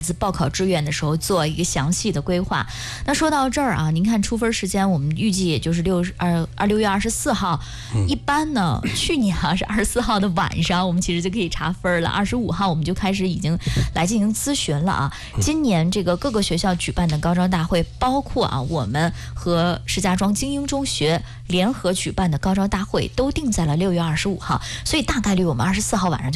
报考志愿的时候做一个详细的规划。那说到这儿啊，您看出分时间，我们预计也就是6月24号。一般呢，去年是24号的晚上，我们其实就可以查分了。25号我们就开始已经来进行咨询了啊。今年这个各个学校举办的高招大会，包括啊我们和石家庄精英中学联合举办的高招大会，都定在了6月25号，所以大概率我们24号晚上就